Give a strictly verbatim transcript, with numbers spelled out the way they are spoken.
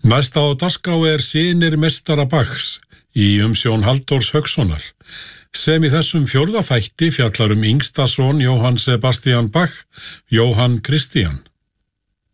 Næsta á dagskrá er Synir meistara Bachs í umsjón Halldórs Haukssonar, sem í þessum fjórða þætti fjallar um yngsta son Jóhann Sebastian Bach, Jóhann Christian.